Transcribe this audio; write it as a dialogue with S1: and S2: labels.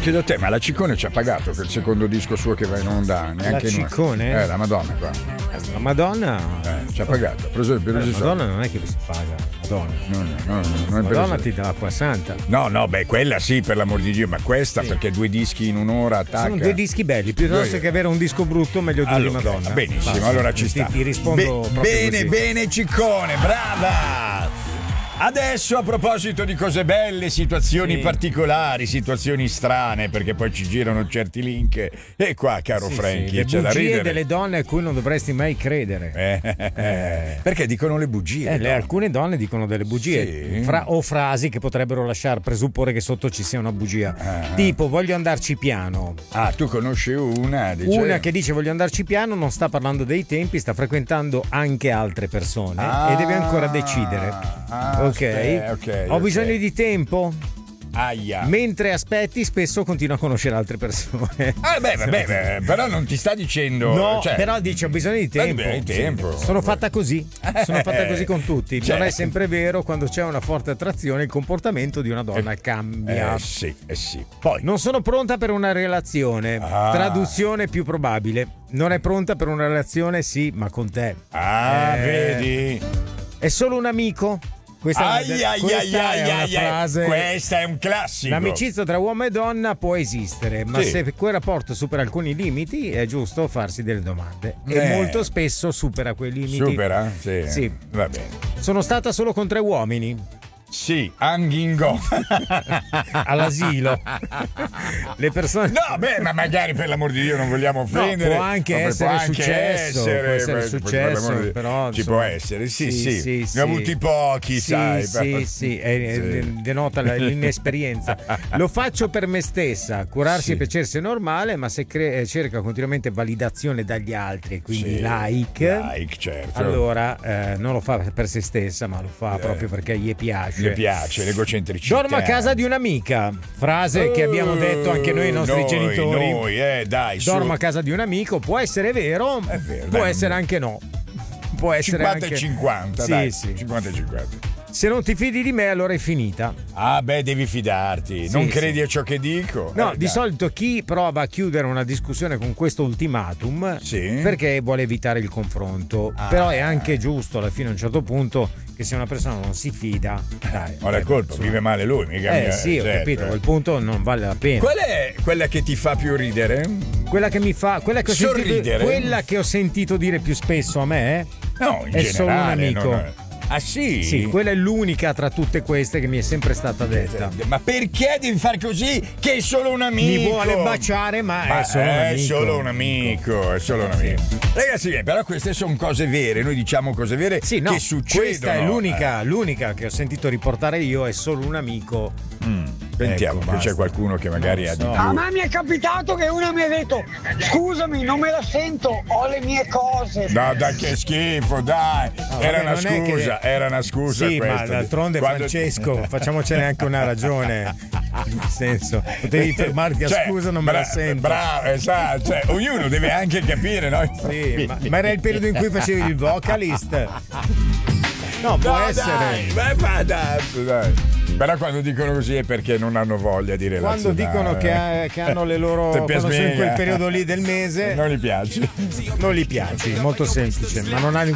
S1: chiedo a te, ma la Ciccone ci ha pagato quel secondo disco suo che va in onda? Neanche
S2: La Ciccone?
S1: Noi. La Madonna qua.
S2: La Madonna
S1: ci ha pagato. La
S2: Madonna non è che si paga. Madonna.
S1: No,
S2: Madonna ti dà l'acqua santa.
S1: No, beh, quella sì, per l'amor di Dio, ma questa perché 2 dischi in un'ora attacca.
S2: Sono 2 dischi belli, piuttosto che avere un disco brutto, meglio di Madonna.
S1: Benissimo,
S2: basta.
S1: allora ci sta.
S2: Ti rispondo
S1: bene, Ciccone, brava! Adesso a proposito di cose belle, situazioni particolari, situazioni strane, perché poi ci girano certi link. E qua, caro Frankie, c'è da ridere.
S2: Delle donne a cui non dovresti mai credere.
S1: Perché dicono le bugie?
S2: Alcune donne dicono delle bugie o frasi che potrebbero lasciar presupporre che sotto ci sia una bugia. Tipo, voglio andarci piano.
S1: Tu conosci una?
S2: Una che dice voglio andarci piano, non sta parlando dei tempi, sta frequentando anche altre persone e deve ancora decidere. Ok. Ho bisogno di tempo.
S1: Aia.
S2: Mentre aspetti, spesso continua a conoscere altre persone.
S1: Vabbè, però non ti sta dicendo.
S2: No, però dice ho bisogno di tempo. Sono fatta così. Sono fatta così con tutti. Non è sempre vero, quando c'è una forte attrazione, il comportamento di una donna cambia.
S1: Sì.
S2: Poi non sono pronta per una relazione. Traduzione più probabile. Non è pronta per una relazione, sì, ma con te.
S1: Vedi?
S2: È solo un amico. Questa è una frase.
S1: Questa è un classico.
S2: L'amicizia tra uomo e donna può esistere, ma se quel rapporto supera alcuni limiti è giusto farsi delle domande. E molto spesso supera quei limiti.
S1: Supera? Sì. Va bene.
S2: Sono stata solo con 3 uomini.
S1: Sì, anghingo
S2: all'asilo. Le persone.
S1: No, ma magari per l'amor di Dio non vogliamo offendere.
S2: Può anche essere successo. Però
S1: ci può essere, sì. Ne ho avuti pochi, sai.
S2: Denota l'inesperienza. Lo faccio per me stessa. Curarsi e piacersi è normale, ma se cerca continuamente validazione dagli altri, quindi like,
S1: certo.
S2: Allora non lo fa per se stessa, ma lo fa proprio perché gli piace.
S1: Le piace l'egocentricità.
S2: Dormo a casa di un'amica. Frase che abbiamo detto anche noi ai nostri genitori.
S1: Dai,
S2: dormo a casa di un amico, può essere vero, può essere anche no. Può essere
S1: 50 e 50, dai. 50 e 50.
S2: Se non ti fidi di me, allora è finita.
S1: Devi fidarti. Non credi a ciò che dico?
S2: No, di solito chi prova a chiudere una discussione con questo ultimatum perché vuole evitare il confronto. Però è anche giusto alla fine a un certo punto che se una persona non si fida,
S1: ora è colpa, vive male lui, mica mia.
S2: Ho capito, a quel punto non vale la pena.
S1: Qual è quella che ti fa più ridere?
S2: Quella che mi fa, quella che ho sentito dire più spesso a me,
S1: no, in
S2: è
S1: generale,
S2: solo un amico.
S1: Ah sì?
S2: Sì, quella è l'unica tra tutte queste che mi è sempre stata detta.
S1: Ma perché devi far così? Che è solo un amico.
S2: Mi vuole baciare, ma è solo un amico.
S1: È solo un amico. Ragazzi, però queste sono cose vere. Noi diciamo cose vere che succedono.
S2: Questa è l'unica che ho sentito riportare io, è solo un amico.
S1: Sentiamo, che c'è qualcuno che magari ha di più.
S3: A me mi è capitato che una mi ha detto: scusami, non me la sento, ho le mie cose.
S1: No, dai, che schifo, dai. Era una scusa
S2: sì,
S1: questa.
S2: Ma d'altronde Francesco, facciamocene anche una ragione. Nel senso, potevi fermarti a scusa, non me la sento.
S1: Bravo, esatto. Ognuno deve anche capire, no?
S2: Sì, ma era il periodo in cui facevi il vocalist. No, può essere.
S1: Dai. Però quando dicono così è perché non hanno voglia di relazionare.
S2: Quando dicono che hanno le loro quando sono in quel periodo lì del mese
S1: non gli piaci.
S2: Non gli piaci, molto semplice, ma non hai